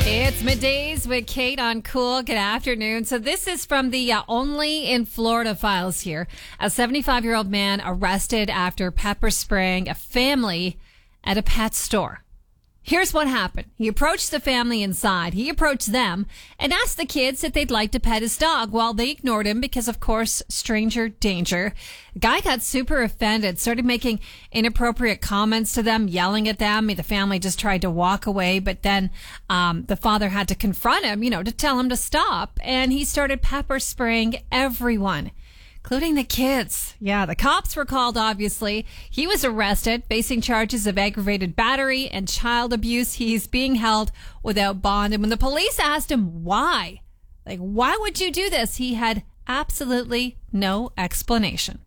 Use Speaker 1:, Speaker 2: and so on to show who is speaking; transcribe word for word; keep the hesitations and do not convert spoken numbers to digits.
Speaker 1: It's middays with Kate on Cool. Good afternoon. So this is from the uh, Only in Florida files here. A seventy-five-year-old man arrested after pepper spraying a family at a pet store. Here's what happened. He approached the family inside. He approached them and asked the kids if they'd like to pet his dog. Well, they ignored him because, of course, stranger danger. The guy got super offended, started making inappropriate comments to them, yelling at them. The family just tried to walk away, but then um, the father had to confront him, you know, to tell him to stop. And he started pepper spraying everyone, including the kids. Yeah, the cops were called, obviously. He was arrested, facing charges of aggravated battery and child abuse. He's being held without bond. And when the police asked him why, like, why would you do this? He had absolutely no explanation.